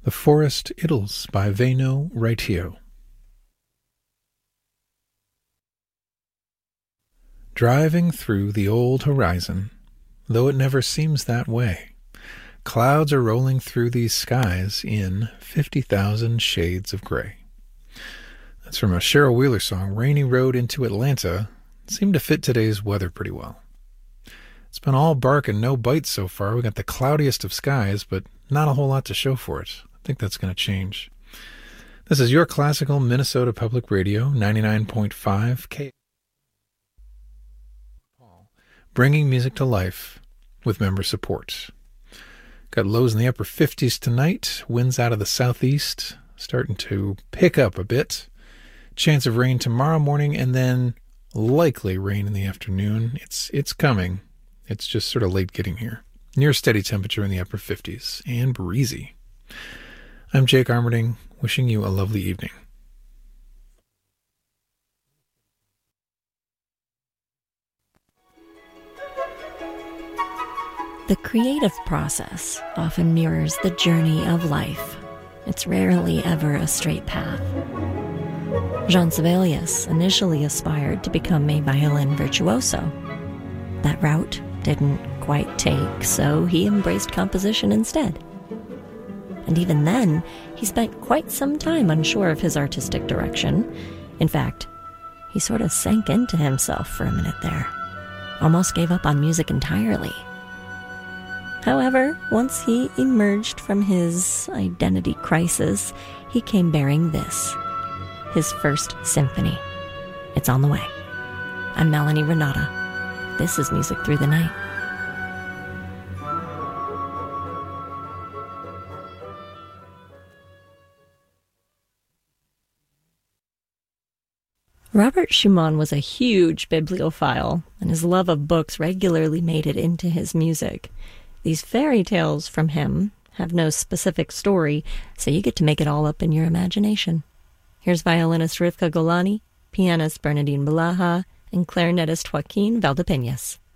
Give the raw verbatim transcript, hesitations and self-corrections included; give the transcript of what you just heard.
The Forest Idylls by Väinö Raitio. Driving through the old horizon, though it never seems that way, clouds are rolling through these skies in fifty thousand shades of gray. That's from a Cheryl Wheeler song. Rainy Road into Atlanta seemed to fit today's weather pretty well. It's been all bark and no bite so far. We got the cloudiest of skies, but not a whole lot to show for it. I think that's going to change. This is your classical Minnesota Public Radio, ninety-nine point five K. Bringing music to life with member support. Got lows in the upper fifties tonight. Winds out of the southeast starting to pick up a bit. Chance of rain tomorrow morning, and then likely rain in the afternoon. It's it's coming. It's just sort of late getting here. Near steady temperature in the upper fifties and breezy. I'm Jake Armerding, wishing you a lovely evening. The creative process often mirrors the journey of life. It's rarely ever a straight path. Jean Sibelius initially aspired to become a violin virtuoso. That route didn't quite take, so he embraced composition instead. And even then, he spent quite some time unsure of his artistic direction. In fact, he sort of sank into himself for a minute there. Almost gave up on music entirely. However, once he emerged from his identity crisis, he came bearing this, his first symphony. It's on the way. I'm Melanie Renata. This is Music Through the Night. Robert Schumann was a huge bibliophile, and his love of books regularly made it into his music. These fairy tales from him have no specific story, so you get to make it all up in your imagination. Here's violinist Rivka Golani, pianist Bernardine Balaha, and clarinetist Joaquin Valdepeñas.